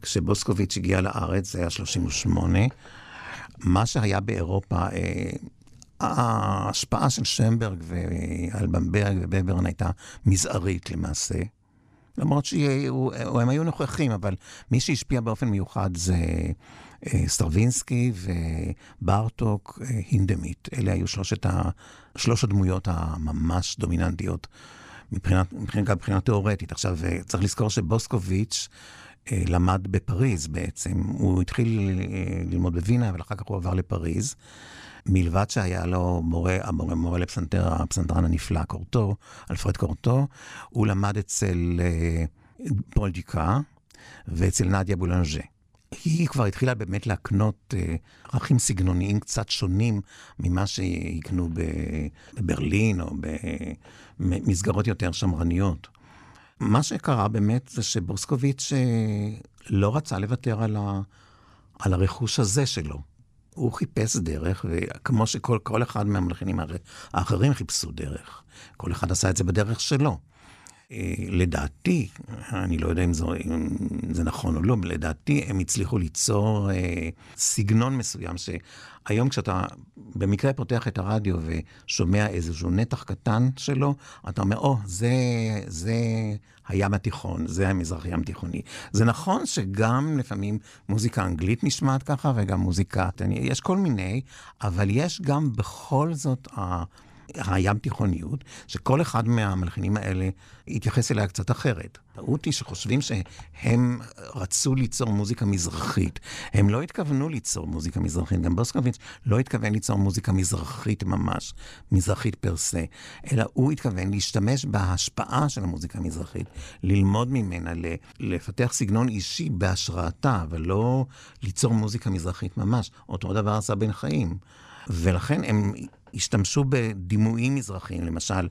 כשבוסקוביץ' הגיע לארץ, זה היה 38, מה שהיה באירופה, ההשפעה של שמברג ואלבנברג ובברן הייתה מזערית למעשה. למרות שהם היו נוכחים, אבל מי שהשפיע באופן מיוחד זה סטרווינסקי וברטוק, הינדמית. אלה היו שלוש הדמויות הממש דומיננטיות מבחינה תיאורטית. עכשיו, צריך לזכור שבוסקוביץ' למד בפריז בעצם. הוא התחיל ללמוד בווינה, אבל אחר כך הוא עבר לפריז. מלבד שהיה לו מורה לפסנתר, הפסנתרן הנפלא, קורטו, אלפרד קורטו, הוא למד אצל פול דיקה ואצל נדיה בולנג'ה. היא כבר התחילה באמת להקנות ערכים סגנוניים קצת שונים ממה שיקנו בברלין או במסגרות יותר שמרניות. מה שקרה באמת זה שבוסקוביץ' לא רצה לוותר על הרכוש הזה שלו. הוא חיפש דרך, וכמו שכל אחד מהמלחינים האחרים חיפשו דרך. כל אחד עשה את זה בדרך שלו. לדעתי, אני לא יודע אם זה נכון או לא, לדעתי הם הצליחו ליצור סגנון מסוים, שהיום כשאתה במקרה פותח את הרדיו ושומע איזשהו נתח קטן שלו, אתה אומר, זה הים התיכון, זה המזרח ים תיכוני. זה נכון שגם לפעמים מוזיקה אנגלית נשמעת ככה, וגם מוזיקה, יש כל מיני, אבל יש גם בכל זאת הים תיכוניות, שכל אחד מהמלחינים האלה התייחס אליה קצת אחרת. טעות היא שחושבים שהם רצו ליצור מוזיקה מזרחית. הם לא התכוונו ליצור מוזיקה מזרחית. גם בוסקוביץ' לא התכוון ליצור מוזיקה מזרחית ממש, מזרחית פרסה, אלא הוא התכוון להשתמש בהשפעה של המוזיקה המזרחית, ללמוד ממנה, לפתח סגנון אישי בהשראתה, אבל לא ליצור מוזיקה מזרחית ממש. אותו דבר עשה בן חיים. ולכן הם השתמשו בדימויים מזרחיים, למשל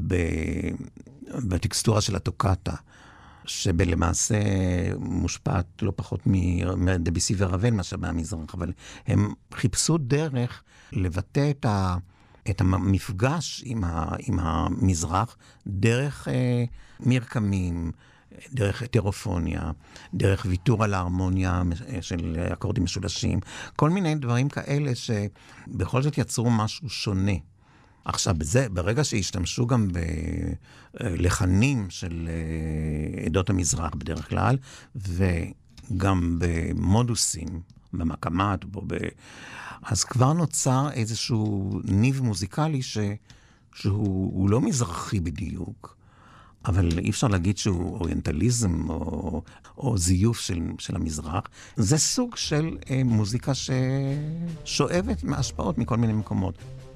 בטקסטורה של הטוקטה, שבלמעשה מושפעת לא פחות מדביסי ורבל, מה שבא המזרח, אבל הם חיפשו דרך לבטא את המפגש עם המזרח, דרך מרקמים, דרך הטרופוניה, דרך ויתור על ההרמוניה של אקורדים משולשים, כל מיני דברים כאלה שבכל זאת יצרו משהו שונה. עכשיו, ברגע שהשתמשו גם בלחנים של עדות המזרח בדרך כלל, וגם במודוסים, במקמת, אז כבר נוצר איזשהו ניב מוזיקלי שהוא לא מזרחי בדיוק, אבל אי אפשר להגיד שהוא אוריינטליזם או זיוף של המזרח. זה סוג של מוזיקה ששואבת מהשפעות מכל מיני מקומות.